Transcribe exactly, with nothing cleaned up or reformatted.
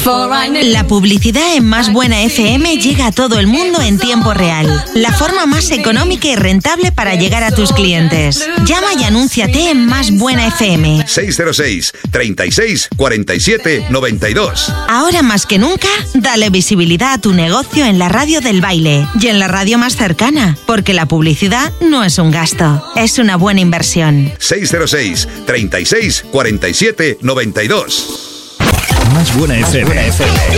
La publicidad en Más Buena F M llega a todo el mundo en tiempo real. La forma más económica y rentable para llegar a tus clientes. Llama y anúnciate en Más Buena F M. seis cero seis, treinta y seis, cuarenta y siete, noventa y dos. Ahora más que nunca, dale visibilidad a tu negocio en la radio del baile y en la radio más cercana, porque la publicidad no es un gasto, es una buena inversión. seis cero seis, treinta y seis, cuarenta y siete, noventa y dos. Más Buena F M.